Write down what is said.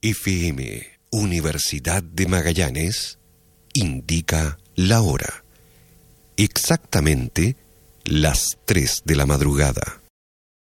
FM Universidad de Magallanes indica la hora. Exactamente las 3 de la madrugada.